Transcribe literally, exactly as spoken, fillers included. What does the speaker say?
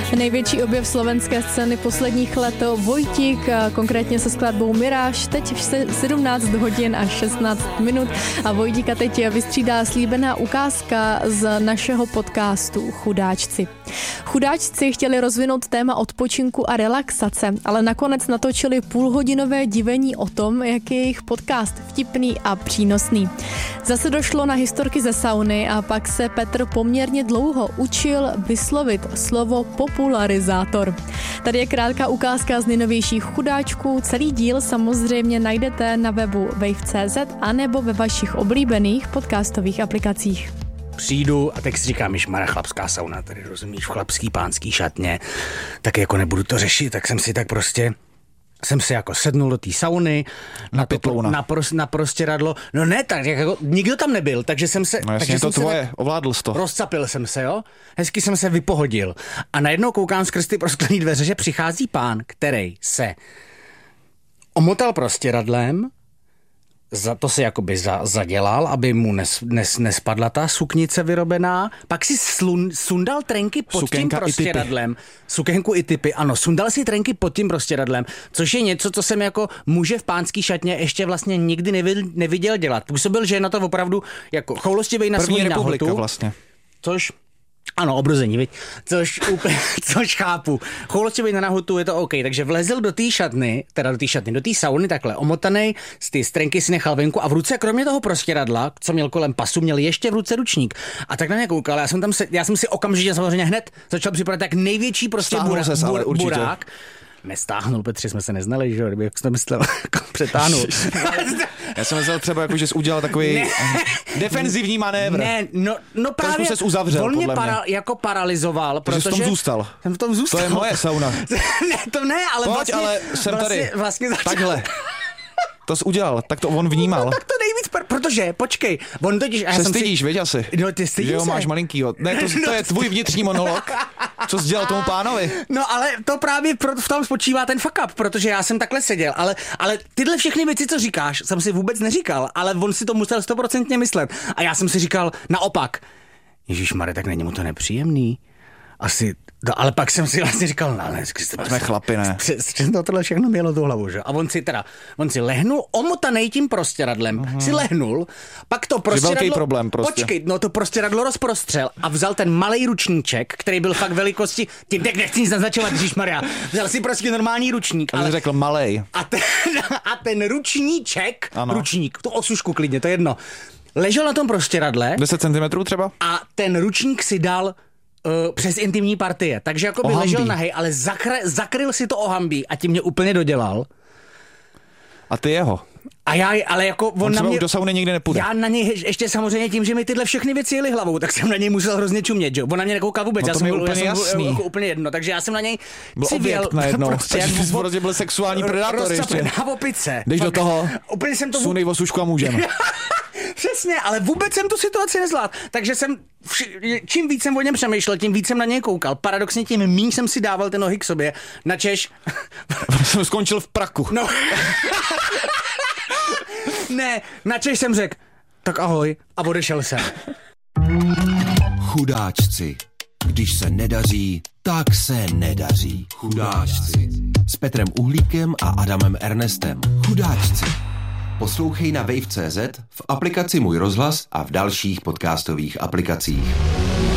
Největší objev slovenské scény posledních let Vojtík, konkrétně se skladbou Miráž, teď v sedmnáct hodin a šestnáct minut a Vojtíka teď vystřídá slíbená ukázka z našeho podcastu Chudáčci. Chudáčci chtěli rozvinout téma odpočinku a relaxace, ale nakonec natočili půlhodinové divení o tom, jak je jejich podcast vtipný a přínosný. Zase došlo na historky ze sauny a pak se Petr poměrně dlouho učil vyslovit slovo popularizátor. Tady je krátká ukázka z nejnovějších chudáčků. Celý díl samozřejmě najdete na webu wave tečka cé zet anebo ve vašich oblíbených podcastových aplikacích. Přijdu a tak si říkám, myšmara, chlapská sauna, tady rozumíš, v chlapský pánský šatně, tak jako nebudu to řešit, tak jsem si tak prostě... jsem si jako sednul do té sauny, na, to, na, pros, na prostěradlo, no ne, tak jako nikdo tam nebyl, takže jsem se... No jasně, takže to jsem tvoje, se, ovládl jsi to. Rozcapil jsem se, jo, hezky jsem se vypohodil a najednou koukám skrz ty prosklený dveře, že přichází pán, který se omotal prostěradlem, za to si jakoby za, zadělal, aby mu nes, nes, nespadla ta suknice vyrobená, pak si slun, sundal trenky pod Sukenka tím prostěradlem. Sukenku i typy, ano, sundal si trenky pod tím prostěradlem, což je něco, co jsem jako muže v pánský šatně ještě vlastně nikdy neviděl, neviděl dělat. Působil, že je na to opravdu jako choulostivej na svou nahotu. Vlastně. Což... Ano, obrození, viď? Což úplně, což chápu. Choulostivej na nahotu je to OK, takže vlezl do té šatny, teda do té šatny, do té sauny takhle, omotanej, z ty strenky si nechal venku a v ruce, kromě toho prostěradla, co měl kolem pasu, měl ještě v ruce ručník. A tak na mě koukal, já jsem tam se, já jsem si okamžitě samozřejmě hned začal připadat jak největší prostě bura, ses, bur, určitě. burák. Nestáhnul, Petře, jsme se neznali, že jo, jak jsi to myslel, přetáhnul. Já jsem myslel třeba, jako, že jsi udělal takový ne. defenzivní manévr. Ne, no, no právě. Trošku ses uzavřel, on mě podle para, mě. jako paralizoval, protože... Jsi v tom zůstal. Jsem v tom zůstal. To je moje sauna. Ne, to ne, ale Pojď, vlastně... ale jsem vlastně, tady. Vlastně začal... Takhle. To jsi udělal, tak to on vnímal. No, tak to nejvíc, pr- protože, počkej, on totiž... Se stydíš, si... veď asi. No, ty stydíš že jo, se. máš malinkýho. Ne, to, to je tvůj vnitřní monolog. Co jsi dělal tomu pánovi? No, ale to právě pro, v tom spočívá ten fuck up, protože já jsem takhle seděl, ale, ale tyhle všechny věci, co říkáš, jsem si vůbec neříkal, ale on si to musel stoprocentně myslet. A já jsem si říkal naopak, ježišmarja, tak není mu to nepříjemný? Asi, no, ale pak jsem si vlastně říkal, no, ne, jsme chlapi, ne? Přesně to tohle všechno mělo tu hlavu, že? A on si teda, on si lehnul, omotanej tím prostěradlem, uh-huh. si lehnul, pak to prostěradlo... velký problém prostě. Počkej, no to prostěradlo rozprostřel a vzal ten malej ručníček, který byl fakt velikosti, tím tak nechci nic naznačovat, ježišmarja, vzal si prostě normální ručník. Ale řekl malej. A ten, a ten ručníček, ano. ručník, tu osušku klidně, to je jedno, ležel na tom prostěradle. deset centimetrů třeba? A ten ručník si dal Uh, přes intimní partie, takže jako by ležel nahej, ale zakry, zakryl si to ohambí a tím mě úplně dodělal. A ty jeho? A já, ale jako on, on na mě... do sauny nikdy nepůjde. Já na něj ještě samozřejmě tím, že mi tyhle všechny věci jeli hlavou, tak jsem na něj musel hrozně čumět, že? On na mě nekoukal vůbec, no já jsem byl úplně, já jsem byl, jako úplně jedno, takže já jsem na něj byl objekt najednou, prostě, takže jsi prostě byl sexuální predátor ještě. Na opice. Jdeš do toho, úplně jsem to... sunej osušku a můžeme. Přesně, ale vůbec jsem tu situaci nezvládl. Takže jsem, čím víc jsem o něm přemýšlel, tím víc jsem na něj koukal. Paradoxně tím míň jsem si dával ty nohy k sobě. Načež... jsem skončil v praku. No. Ne, načež jsem řekl, tak ahoj, a odešel jsem. Chudáčci. Když se nedaří, tak se nedaří. Chudáčci. S Petrem Uhlíkem a Adamem Ernestem. Chudáčci. Poslouchej na wave tečka cé zet, v aplikaci Můj rozhlas a v dalších podcastových aplikacích.